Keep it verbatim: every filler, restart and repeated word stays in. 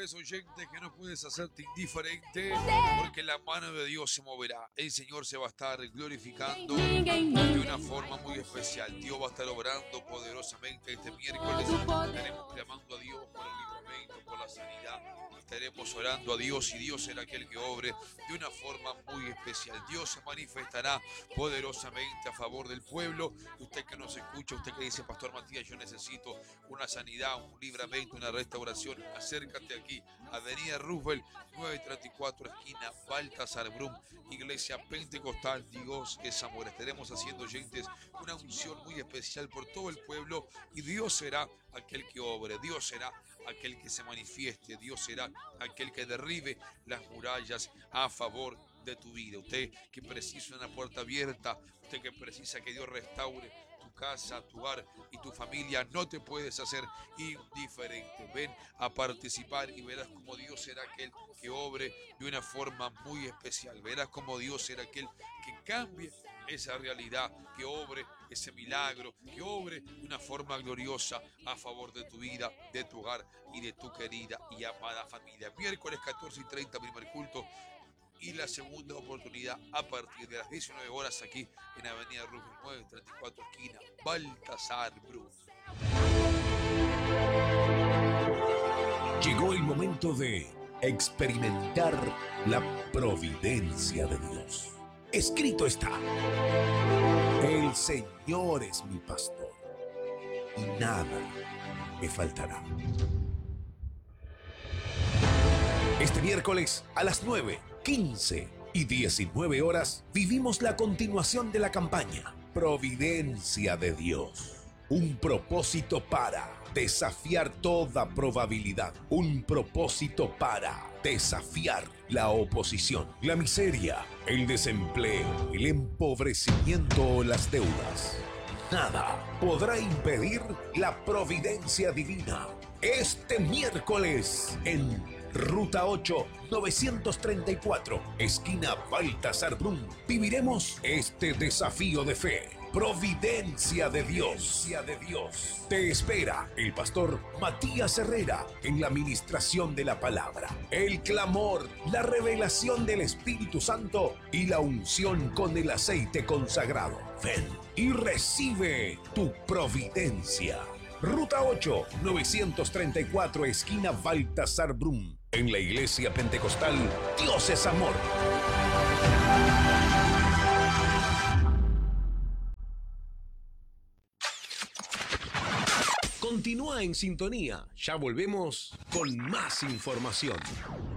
sabes, oyente, que no puedes hacerte indiferente porque la mano de Dios se moverá. El Señor se va a estar glorificando de una forma muy especial. Dios va a estar obrando poderosamente este miércoles. Estaremos clamando a Dios por el libramento, por la sanidad. Estaremos orando a Dios y Dios será aquel que obre de una forma muy especial. Dios se manifestará poderosamente a favor del pueblo. Usted que nos escucha, usted que dice, Pastor Matías, yo necesito una sanidad, un libramento, una restauración. Acércate aquí, Avenida Roosevelt, nueve treinta y cuatro, esquina Baltasar Brum, Iglesia Pentecostal Dios es Amor. Estaremos haciendo, oyentes, una unción muy especial por todo el pueblo y Dios será aquel que obre, Dios será aquel que se manifieste, Dios será aquel que derribe las murallas a favor de tu vida. Usted que precisa una puerta abierta, usted que precisa que Dios restaure tu casa, tu hogar y tu familia, no te puedes hacer indiferente. Ven a participar y verás como Dios será aquel que obre de una forma muy especial. Verás como Dios será aquel que cambie esa realidad, que obre ese milagro, que obre de una forma gloriosa a favor de tu vida, de tu hogar y de tu querida y amada familia. Miércoles catorce y treinta, primer culto. Y la segunda oportunidad a partir de las diecinueve horas aquí en Avenida Roosevelt, nueve treinta y cuatro, esquina Baltasar Brum. Llegó el momento de experimentar la providencia de Dios. Escrito está: el Señor es mi pastor y nada me faltará. Este miércoles a las nueve, quince y diecinueve horas vivimos la continuación de la campaña Providencia de Dios. Un propósito para desafiar toda probabilidad. Un propósito para desafiar la oposición, la miseria, el desempleo, el empobrecimiento o las deudas. Nada podrá impedir la providencia divina. Este miércoles en Ruta ocho, novecientos treinta y cuatro, esquina Baltasar Brum, viviremos este desafío de fe. Providencia de Dios. de Dios. Te espera el pastor Matías Herrera en la ministración de la palabra, el clamor, la revelación del Espíritu Santo y la unción con el aceite consagrado. Ven y recibe tu providencia. Ruta ocho, novecientos treinta y cuatro, esquina Baltasar Brum, en la Iglesia Pentecostal Dios es Amor. Continúa en sintonía, ya volvemos con más información.